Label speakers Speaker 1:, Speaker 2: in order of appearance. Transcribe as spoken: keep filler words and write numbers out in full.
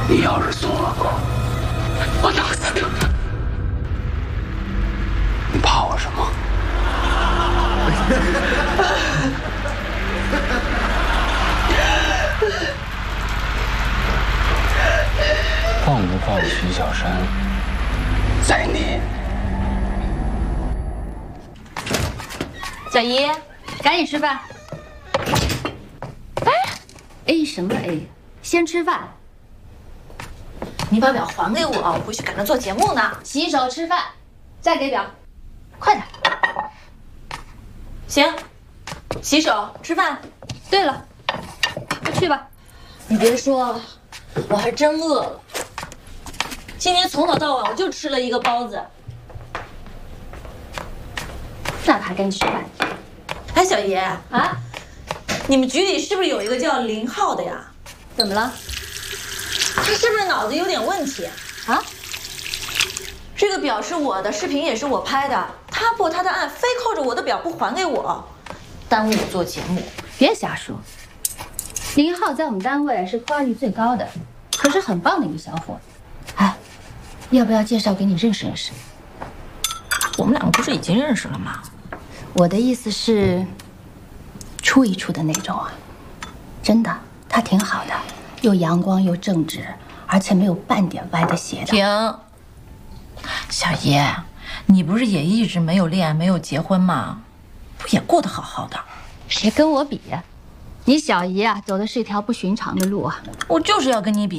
Speaker 1: 你要是松了口，我弄死他！你怕我什么？放不放徐小山，在你。
Speaker 2: 小姨，赶紧吃饭。哎
Speaker 3: A 什么 A？ 先吃饭。
Speaker 2: 你把表还给我，我回去赶着做节目呢。
Speaker 3: 洗手吃饭，再给表，快点。
Speaker 2: 行，洗手吃饭。
Speaker 3: 对了，快去吧。
Speaker 2: 你别说，我还真饿了。今天从早到晚我就吃了一个包子。
Speaker 3: 那还赶紧吃饭。
Speaker 2: 哎，小姨
Speaker 3: 啊，
Speaker 2: 你们局里是不是有一个叫林浩的呀？
Speaker 3: 怎么了？
Speaker 2: 他是不是脑子有点问题
Speaker 3: 啊？
Speaker 2: 这个表是我的，视频也是我拍的，他破他的案，非扣着我的表不还给我，耽误我做节目。
Speaker 3: 别瞎说，林浩在我们单位是花率最高的，可是很棒的一个小伙子。哎，要不要介绍给你认识认识？
Speaker 2: 我们两个不是已经认识了吗？
Speaker 3: 我的意思是，处一处的那种啊。真的，他挺好的，又阳光又正直，而且没有半点歪的斜的。
Speaker 2: 停，小姨，你不是也一直没有恋爱，没有结婚吗？不也过得好好的？
Speaker 3: 谁跟我比呀？你小姨啊，走的是一条不寻常的路啊。
Speaker 2: 我就是要跟你比。